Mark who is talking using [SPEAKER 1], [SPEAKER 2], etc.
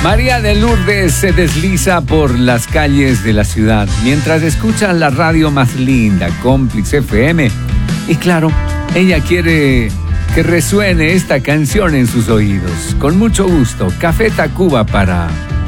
[SPEAKER 1] María de Lourdes se desliza por las calles de la ciudad mientras escucha la radio más linda, Cómplice FM. Y claro, ella quiere que resuene esta canción en sus oídos. Con mucho gusto, Café Tacuba para